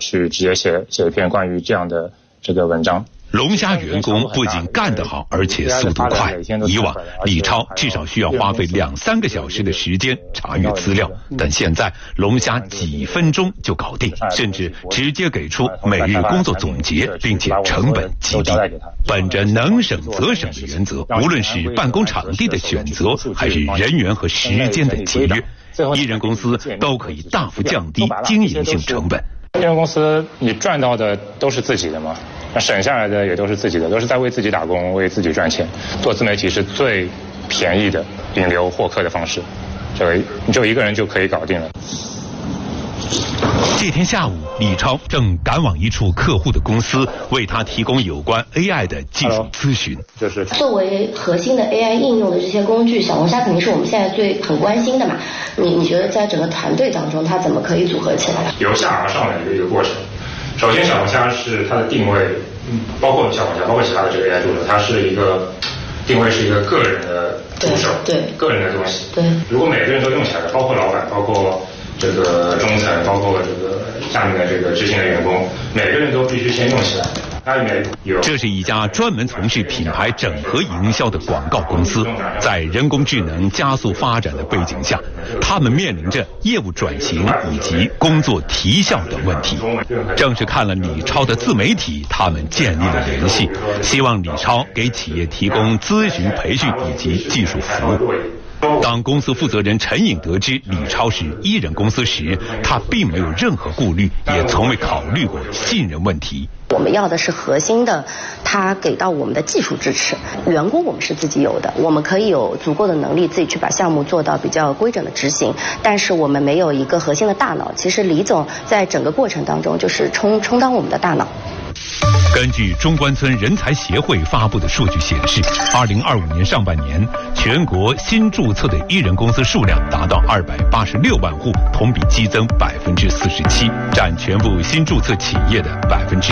去直接写一篇关于这样的这个文章。 龙虾员工不仅干得好，而且速度快。以往李超至少需要花费2-3个小时的时间查阅资料，但现在龙虾几分钟就搞定，甚至直接给出每日工作总结，并且成本极低。本着能省则省的原则，无论是办公场地的选择，还是人员和时间的节约，艺人公司都可以大幅降低经营性成本。 艺人公司你赚到的都是自己的嘛，那省下来的也都是自己的，都是在为自己打工，为自己赚钱。做自媒体是最便宜的引流获客的方式，你就一个人就可以搞定了。 这天下午，李超正赶往一处客户的公司，为他提供有关 AI 的技术咨询。 就是作为核心的 AI 应用的这些工具，小龙虾肯定是我们现在很关心的嘛。你觉得在整个团队当中，它怎么可以组合起来？ 由下而上的一个过程。首先，小龙虾是它的定位，包括小龙虾，包括其他的这个 AI 助手，它是一个定位是一个个人的助手，对，个人的东西。对，如果每个人都用起来，包括老板，包括这个中层，包括这个下面的这个执行的员工，每个人都必须先用起来。它里面有， 这是一家专门从事品牌整合营销的广告公司，在人工智能加速发展的背景下，他们面临着业务转型以及工作提效等问题。正是看了李超的自媒体，他们建立了联系，希望李超给企业提供咨询、培训以及技术服务。当公司负责人陈颖得知李超是艺人公司时，他并没有任何顾虑，也从未考虑过信任问题。 我们要的是核心的，他给到我们的技术支持。员工我们是自己有的，我们可以有足够的能力自己去把项目做到比较规整的执行，但是我们没有一个核心的大脑。其实李总在整个过程当中就是充当我们的大脑。 根据中关村人才协会发布的数据显示，2025年上半年，全国新注册的艺人公司数量达到286万户，同比激增47%，占全部新注册企业的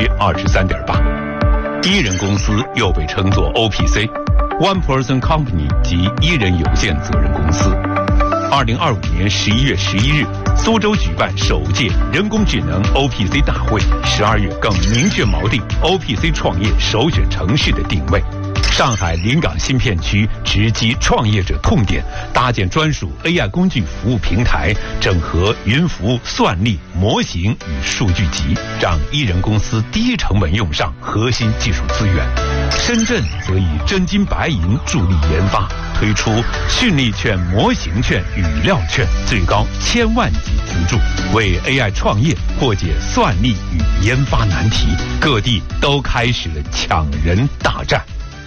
23.8%。艺人公司又被称作 OPC，One Person Company 及艺人有限责任公司。2025年11月11日，苏州举办首届人工智能 OPC 大会，12月更明确锚定 OPC 创业首选城市的定位。上海临港新片区直击创业者痛点，搭建专属 AI 工具服务平台，整合云服务、算力、模型与数据集，让艺人公司低成本用上核心技术资源。深圳则以真金白银助力研发，推出训练券、模型券、语料券，最高1000万级资助，为 AI 创业破解算力与研发难题。各地都开始了抢人大战。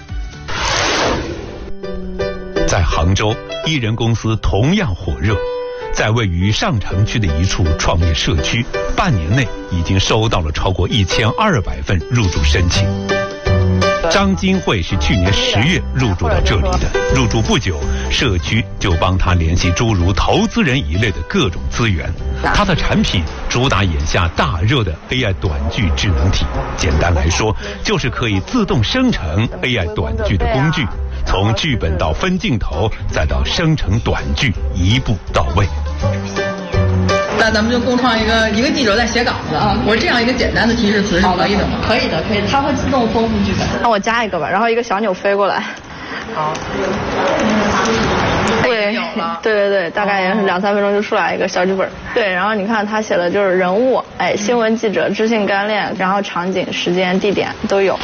在杭州，艺人公司同样火热，在位于上城区的一处创业社区，半年内已经收到了超过1200份入驻申请。张金慧是去年10月入驻到这里的，入驻不久，社区就帮他联系诸如投资人一类的各种资源。他的产品主打眼下大热的 AI 短剧智能体，简单来说，就是可以自动生成 AI 短剧的工具，从剧本到分镜头，再到生成短剧，一步到位。 那咱们就共创一个记者在写稿子啊，我这样一个简单的提示词是可以的吗？ 可以的，它会自动丰富剧本。那我加一个吧，然后一个小钮飞过来。好。对，大概也是2-3分钟就出来一个小剧本。对，然后你看他写的就是人物，新闻记者、知性干练，然后场景、时间、地点都有。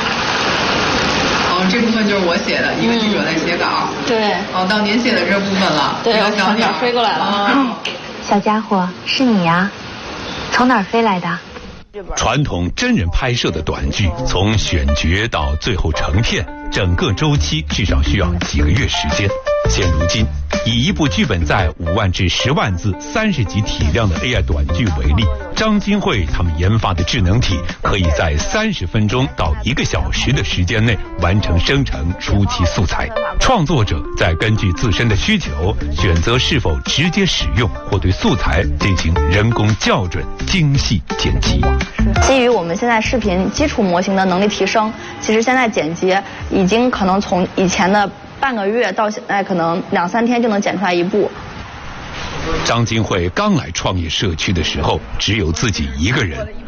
这部分就是我写的，一个记者在写稿。 对。 到您写的这部分了。 对，小鸟飞过来了。 小家伙，是你呀？从哪儿飞来的？ 传统真人拍摄的短剧，从选角到最后成片，整个周期至少需要几个月时间。现如今，以一部剧本在5万至10万字、30集体量的 AI 短剧为例，张金慧他们研发的智能体可以在30分钟到1个小时的时间内完成生成初期素材。创作者再根据自身的需求，选择是否直接使用或对素材进行人工校准、精细剪辑。 基于我们现在视频基础模型的能力提升，其实现在剪辑已经可能从以前的半个月到现在可能2-3天就能剪出来一部。 张金慧刚来创业社区的时候，只有自己一个人，